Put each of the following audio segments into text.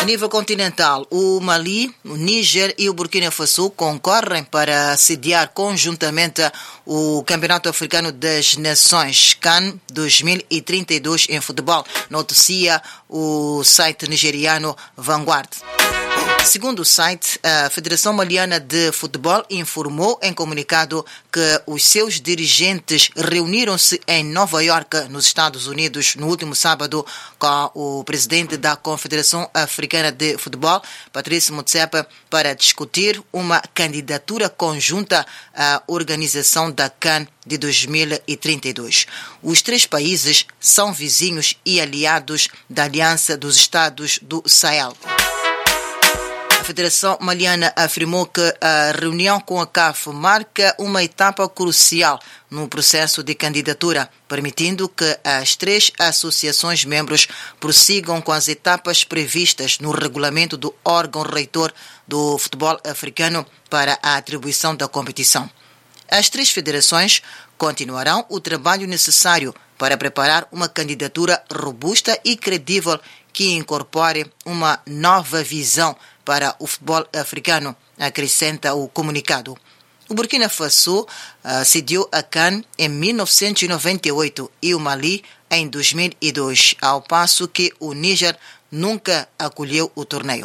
A nível continental, o Mali, o Níger e o Burkina Faso concorrem para sediar conjuntamente o Campeonato Africano das Nações CAN 2032 em futebol, noticia o site nigeriano Vanguard. Segundo o site, a Federação Maliana de Futebol informou em comunicado que os seus dirigentes reuniram-se em Nova Iorque, nos Estados Unidos, no último sábado, com o presidente da Confederação Africana de Futebol, Patrice Motsepe, para discutir uma candidatura conjunta à organização da CAN de 2032. Os três países são vizinhos e aliados da Aliança dos Estados do Sahel. A Federação Maliana afirmou que a reunião com a CAF marca uma etapa crucial no processo de candidatura, permitindo que as três associações membros prossigam com as etapas previstas no regulamento do órgão reitor do futebol africano para a atribuição da competição. As três federações continuarão o trabalho necessário para preparar uma candidatura robusta e credível que incorpore uma nova visão para o futebol africano, acrescenta o comunicado. O Burkina Faso sediou a CAN em 1998 e o Mali em 2002, ao passo que o Níger nunca acolheu o torneio.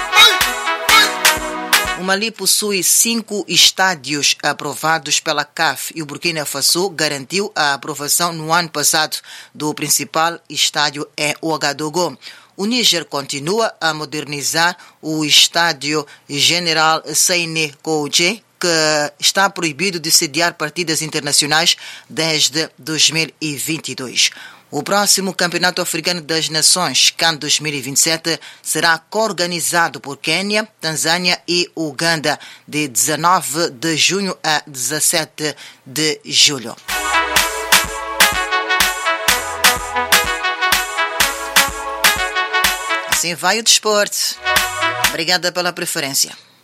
O Mali possui 5 estádios aprovados pela CAF e o Burkina Faso garantiu a aprovação no ano passado do principal estádio em Ouagadougou. O Níger continua a modernizar o estádio General Seyni Kouché, que está proibido de sediar partidas internacionais desde 2022. O próximo Campeonato Africano das Nações, CAN 2027, será coorganizado por Quênia, Tanzânia e Uganda, de 19 de junho a 17 de julho. Assim vai o desporto. Obrigada pela preferência.